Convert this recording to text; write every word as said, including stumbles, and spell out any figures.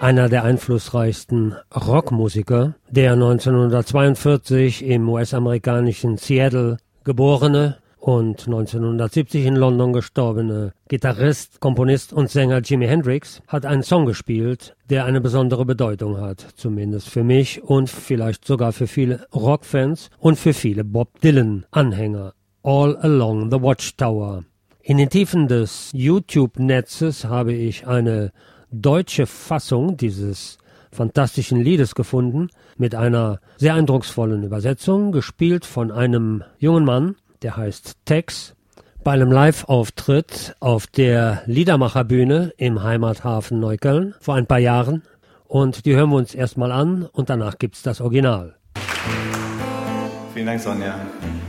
einer der einflussreichsten Rockmusiker, der neunzehnhundertzweiundvierzig im U S-amerikanischen Seattle geborene und neunzehnhundertsiebzig in London gestorbene Gitarrist, Komponist und Sänger Jimi Hendrix hat einen Song gespielt, der eine besondere Bedeutung hat, zumindest für mich und vielleicht sogar für viele Rockfans und für viele Bob Dylan-Anhänger. All Along the Watchtower. In den Tiefen des YouTube-Netzes habe ich eine deutsche Fassung dieses fantastischen Liedes gefunden, mit einer sehr eindrucksvollen Übersetzung, gespielt von einem jungen Mann, der heißt Tex, bei einem Live-Auftritt auf der Liedermacherbühne im Heimathafen Neukölln vor ein paar Jahren. Und die hören wir uns erstmal an und danach gibt's das Original. Vielen Dank, Sonja.